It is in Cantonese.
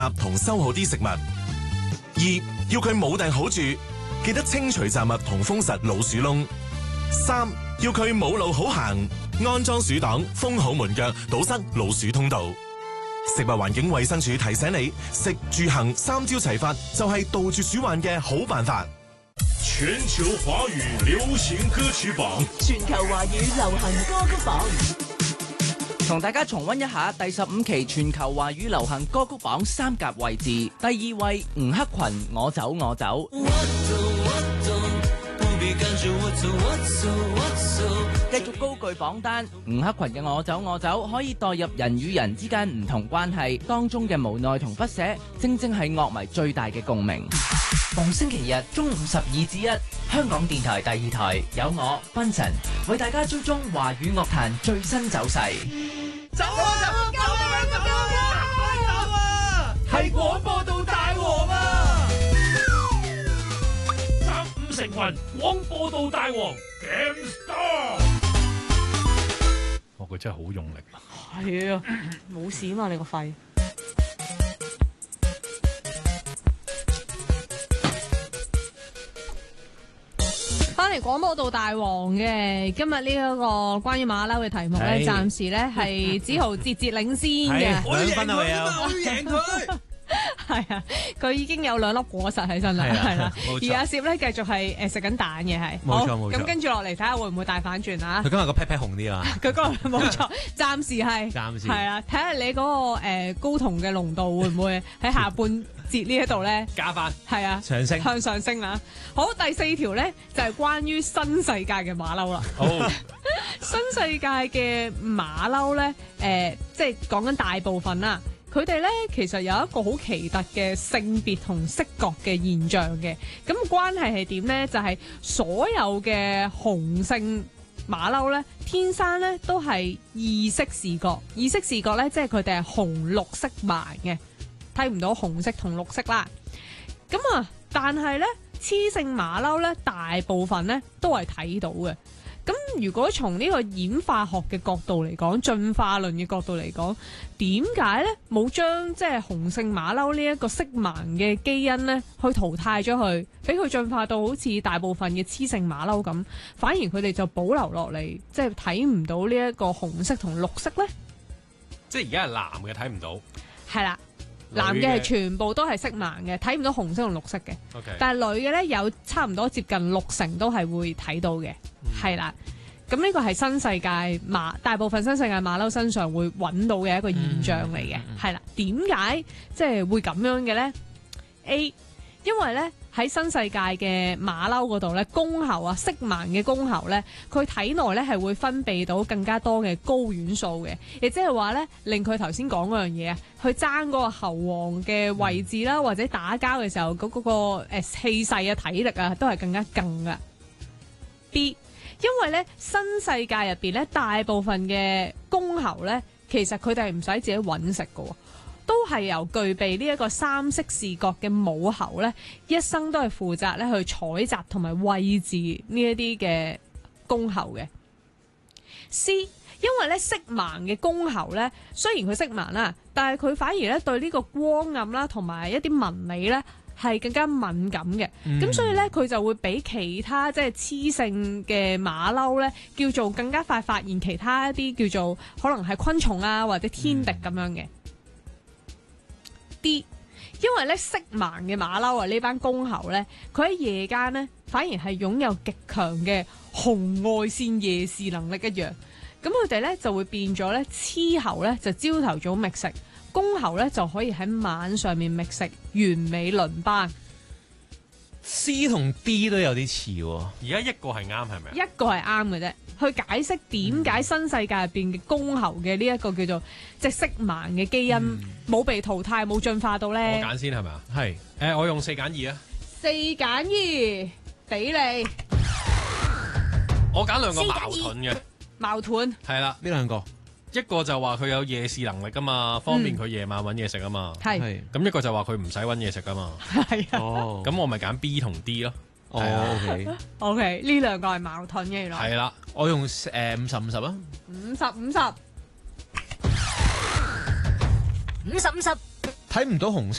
同收好啲食物。2. 要佢冇訂好住，記得清除雜物同封實老鼠窿。3. 要佢冇路好行，安裝鼠擋，封好門腳，堵塞老鼠通道。食物環境衛生署提醒你，食住行3招齊發就係杜絕鼠患嘅好辦法。 全球華語流行歌曲榜， 全球華語流行歌曲榜， 同大家重溫一下第15期全球華語流行歌曲榜3甲位置。第2位吳克群，我走我走。繼續高踞榜單，吳克群嘅我走我走可以代入人與人之間唔同關係當中嘅無奈同不捨，正正係樂迷最大嘅共鳴。逢星期日中午12至1，香港電台第2台有我賓神為大家追蹤華語樂壇最新走勢。 走啊走！救命啊救命啊！走啊！係廣播道大王啊 3、5成群，廣播道大王 Gamstar。佢真係好用力。 係啊，冇事啊嘛，你個肺。翻嚟廣播道大王嘅，今日呢一個關於馬騮嘅題目咧，暫時咧係子豪節領先嘅 ，2分啊未啊？我要贏佢。 係啊，佢已經有2粒果實喺身啦，係啦。而阿攝咧繼續係食緊蛋嘅，係。 冇錯冇錯。 咁跟住落嚟睇下會唔會大反轉啊？ 佢今日個 pat pat 紅啲啊！ 佢嗰個冇錯，暫時係。 暫時係啊，睇下你嗰個高酮嘅濃度會唔會喺下半節呢一度咧加翻。 係啊， 上升向上升啊！好，第4條咧就係關於新世界嘅馬騮啦。 好， 新世界嘅馬騮咧，即係講緊大部分啦。佢哋咧其實有一個好奇特嘅性別同色覺嘅現象嘅，咁關係係點咧？就係所有嘅雄性馬騮咧，天生咧都係異色視覺。異色視覺咧，即係佢哋係紅綠色盲嘅，睇唔到紅色同綠色啦。咁啊，但係咧雌性馬騮咧，大部分咧都係睇到嘅。咁如果從呢個演化學嘅角度嚟講，進化論嘅角度嚟講，點解咧冇將即係雄性馬騮呢一個色盲嘅基因咧去淘汰咗佢，俾佢進化到好似大部分嘅雌性馬騮咁，反而佢哋就保留落嚟，即係睇唔到呢一個紅色同綠色咧？ 即係而家係男嘅睇唔到，係啦。男嘅係全部都係色盲嘅，睇唔到紅色同綠色嘅。 Okay. 但係女嘅咧有差唔多接近60%都係會睇到嘅，係啦。咁呢個係新世界大部分新世界馬騮身上會揾到嘅一個現象嚟嘅，係啦。點解即係會咁樣嘅咧 ？A， 因為咧喺新世界嘅馬騮嗰度咧，公猴啊，色盲嘅公猴咧，佢體內咧係會分泌到更加多嘅睾丸素嘅，亦即係話咧令佢頭先講嗰樣嘢啊，去爭嗰個猴王嘅位置啦，或者打交嘅時候嗰個氣勢啊、體力啊，都係更加勁噶。B， 因為咧新世界入邊咧，大部分嘅公猴咧，其實佢哋係唔使自己揾食噶。都係由具備呢一個3色視覺嘅母猴咧，一生都係負責咧去採集同埋餵飼呢一啲嘅公猴嘅。C， 因為咧色盲嘅公猴咧，雖然佢色盲啦，但係佢反而咧對呢個光暗啦同埋一啲紋理咧係更加敏感嘅。咁所以咧佢就會比其他即係雌性嘅馬騮咧，叫做更加快發現其他一啲叫做可能係昆蟲啊或者天敵咁樣嘅。D， 因為咧色盲嘅馬騮啊，呢班公猴咧，佢喺夜間咧反而係擁有極強嘅紅外線夜視能力一樣。咁佢哋咧就會變咗咧，雌猴咧就朝頭早覓食，公猴咧就可以喺晚上面覓食，完美輪班。 C 同 D 都有啲似喎，而家一個係啱係咪？ 一個係啱嘅啫，去解釋點解新世界入邊嘅公猴嘅呢一個叫做即係色盲嘅基因冇被淘汰，冇進化到咧。 我揀先係咪啊？係我用4揀2啊。 4揀2俾你。 我揀兩個矛盾嘅。 矛盾係啦，呢兩個。一個就話佢有夜視能力噶嘛，方便佢夜晚揾嘢食啊嘛。係。咁一個就話佢唔使揾嘢食噶嘛。係啊。哦。咁我咪揀 B 同 D 咯。哦 ，OK。 OK， 呢兩個係矛盾嘅原來。 係啦，我用50-50啊。 50-50。50-50。 睇唔到紅色。